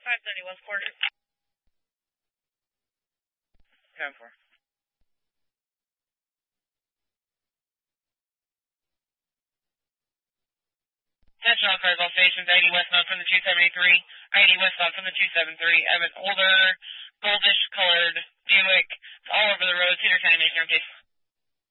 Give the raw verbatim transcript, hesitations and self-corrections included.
five seventy West Quarters. ten four. Attention all cars, all stations, eighty westbound from the two seventy-three, eighty westbound from the two seventy-three. I have an older, goldish colored Buick all over the road. Cedar County, Michigan, case.